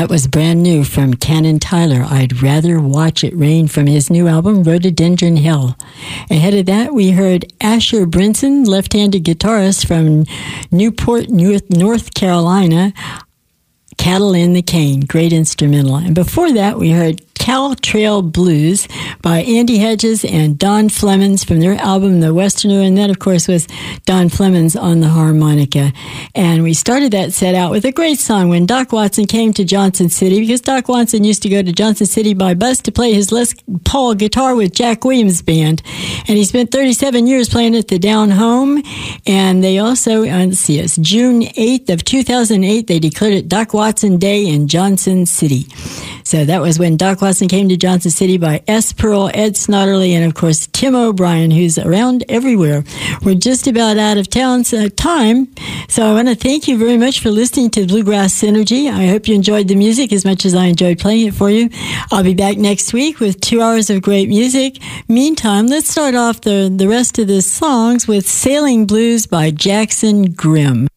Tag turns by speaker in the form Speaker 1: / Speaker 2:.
Speaker 1: That was brand new from Cannon Tyler. I'd Rather Watch It Rain from his new album, Rhododendron Hill. Ahead of that, we heard Asher Brinson, left-handed guitarist from Newport, North Carolina, Cattle in the Cane, great instrumental. And before that, we heard Cal Trail Blues by Andy Hedges and Don Flemons from their album The Westerner, and that, of course, was Don Flemons on the harmonica. And we started that set out with a great song, When Doc Watson Came to Johnson City, because Doc Watson used to go to Johnson City by bus to play his Les Paul guitar with Jack Williams Band. And he spent 37 years playing at the Down Home. And they also, let's see, it's June 8th of 2008, they declared it Doc Watson Day in Johnson City. So that was When Doc Watson Came to Johnson City by S. Pearl, Ed Snodderly, and of course Tim O'Brien, who's around everywhere. We're just about out of time, so I want to thank you very much for listening to Bluegrass Synergy. I hope you enjoyed the music as much as I enjoyed playing it for you. I'll be back next week with 2 hours of great music. Meantime, let's start off the rest of the songs with Sailing Blues by Jackson Grimm.